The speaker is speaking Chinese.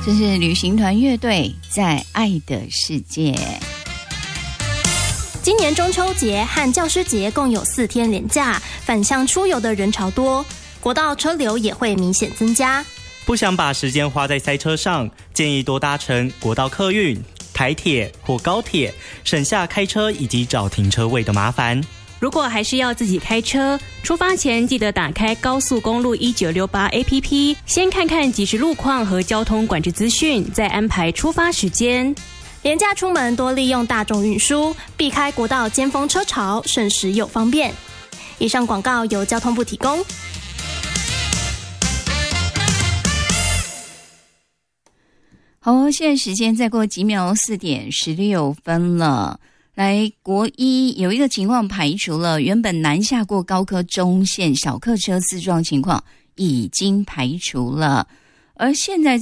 这是旅行团乐队在爱的世界。 今年中秋节和教师节共有4天连假，返乡出游的人潮多，国道车流也会明显增加。 不想把时间花在塞车上，建议多搭乘国道客运、台铁或高铁，省下开车以及找停车位的麻烦。 如果还是要自己开车，出发前记得打开高速公路1968 APP， 先看看即时路况和交通管制资讯，再安排出发时间。 连假出门多利用大众运输，避开国道尖峰车潮，省时又方便。以上广告由交通部提供。 好，现在时间再过几秒，4点16分了。来，国一有一个情况排除了，原本南下过高科中线小客车自撞情况已经排除了，而现在